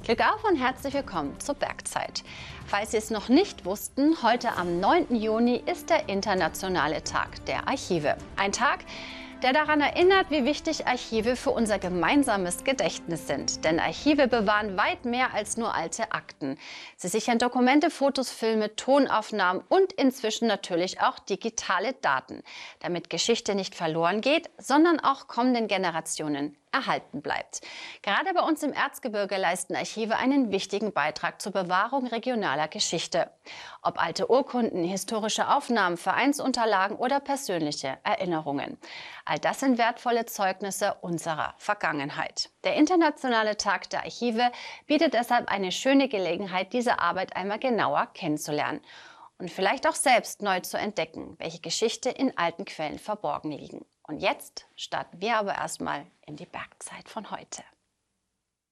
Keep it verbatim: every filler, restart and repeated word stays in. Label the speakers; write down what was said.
Speaker 1: Glück auf und herzlich willkommen zur Bergzeit. Falls Sie es noch nicht wussten, heute am neunten Juni ist der Internationale Tag der Archive. Ein Tag, der daran erinnert, wie wichtig Archive für unser gemeinsames Gedächtnis sind. Denn Archive bewahren weit mehr als nur alte Akten. Sie sichern Dokumente, Fotos, Filme, Tonaufnahmen und inzwischen natürlich auch digitale Daten, damit Geschichte nicht verloren geht, sondern auch kommenden Generationen erhalten bleibt. Gerade bei uns im Erzgebirge leisten Archive einen wichtigen Beitrag zur Bewahrung regionaler Geschichte. Ob alte Urkunden, historische Aufnahmen, Vereinsunterlagen oder persönliche Erinnerungen. All das sind wertvolle Zeugnisse unserer Vergangenheit. Der Internationale Tag der Archive bietet deshalb eine schöne Gelegenheit, diese Arbeit einmal genauer kennenzulernen und vielleicht auch selbst neu zu entdecken, welche Geschichte in alten Quellen verborgen liegen. Und jetzt starten wir aber erstmal in die Bergzeit von heute.